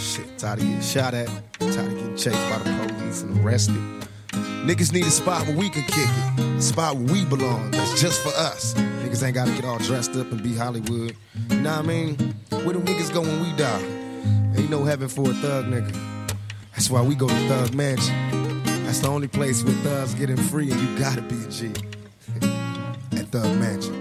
Shit, tired of getting shot at, tired of getting chased by the police and arrested. Niggas need a spot where we can kick it, a spot where we belong, that's just for us. Niggas ain't gotta get all dressed up and be Hollywood. You know what I mean? Where them niggas go when we die? Ain't no heaven for a thug nigga. That's why we go to Thug Mansion. That's the only place where thugs getting free and you gotta be a G. At Thug Mansion.